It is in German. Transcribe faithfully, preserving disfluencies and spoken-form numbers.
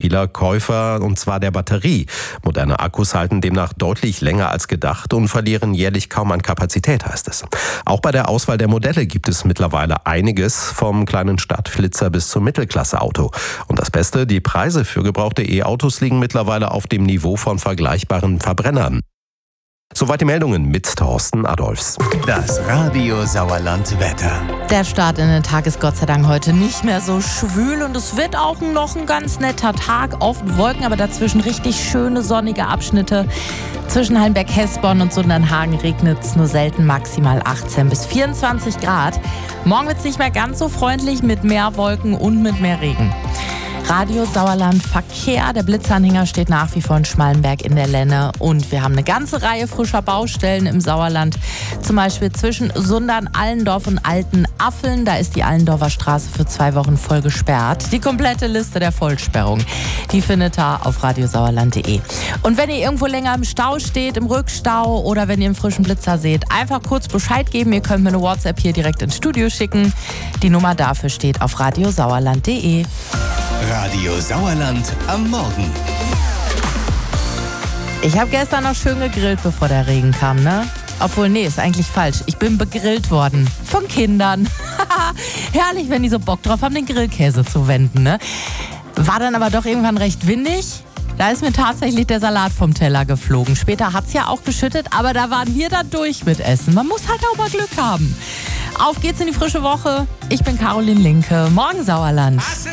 vieler Käufer, und zwar der Batterie. Moderne Akkus halten demnach deutlich länger als gedacht und verlieren jährlich kaum an Kapazität, heißt es. Auch bei der Auswahl der Modelle gibt es mittlerweile einiges, vom kleinen Stadtflitzer bis zum Mittelklasse-Auto. Und das Beste, die Preise für gebrauchte E-Autos liegen mittlerweile auf dem Niveau von vergleichbaren Verbrennern. Soweit die Meldungen mit Thorsten Adolfs. Das Radio Sauerland Wetter. Der Start in den Tag ist Gott sei Dank heute nicht mehr so schwül und es wird auch noch ein ganz netter Tag. Oft Wolken, aber dazwischen richtig schöne sonnige Abschnitte. Zwischen Hallenberg-Hesborn und Sundernhagen regnet es nur selten, maximal achtzehn bis vierundzwanzig Grad. Morgen wird es nicht mehr ganz so freundlich mit mehr Wolken und mit mehr Regen. Radio Sauerland Verkehr. Der Blitzanhänger steht nach wie vor in Schmallenberg in der Lenne. Und wir haben eine ganze Reihe frischer Baustellen im Sauerland. Zum Beispiel zwischen Sundern, Allendorf und Altenaffeln. Da ist die Allendorfer Straße für zwei Wochen voll gesperrt. Die komplette Liste der Vollsperrung, die findet ihr auf radiosauerland punkt de. Und wenn ihr irgendwo länger im Stau steht, im Rückstau oder wenn ihr einen frischen Blitzer seht, einfach kurz Bescheid geben. Ihr könnt mir eine WhatsApp hier direkt ins Studio schicken. Die Nummer dafür steht auf radiosauerland punkt de. Radio Sauerland am Morgen. Ich habe gestern noch schön gegrillt, bevor der Regen kam, ne? Obwohl, nee, ist eigentlich falsch. Ich bin begrillt worden. Von Kindern. Herrlich, wenn die so Bock drauf haben, den Grillkäse zu wenden, ne? War dann aber doch irgendwann recht windig. Da ist mir tatsächlich der Salat vom Teller geflogen. Später hat's ja auch geschüttet, aber da waren wir dann durch mit Essen. Man muss halt auch mal Glück haben. Auf geht's in die frische Woche. Ich bin Caroline Linke. Morgen Sauerland.